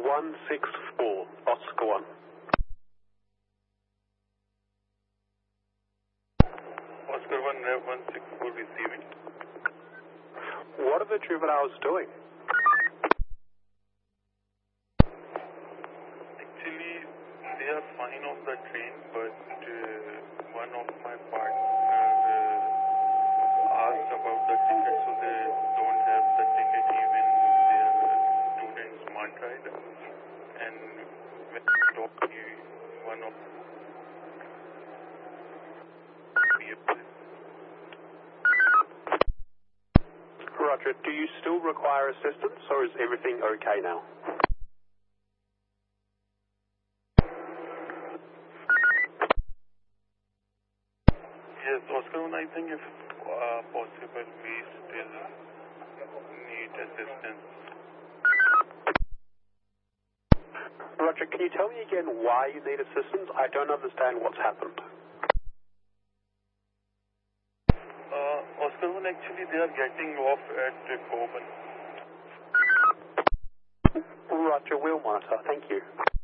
164, Oscar 1. Oscar 1, Rev 164 receiving. What are the juveniles doing? Actually, they are fine on the train, but one of my partners asked about the ticket, so they don't have the ticket even their student smart rider. And when I talked to one of Roger, do you still require assistance, or is everything okay now? Yes, Oscar 1, I think if possible, we still need assistance. Roger, can you tell me again why you need assistance? I don't understand what's happened. Oscar 1, actually, they are getting off at Coburn. Roger, we'll monitor. Thank you.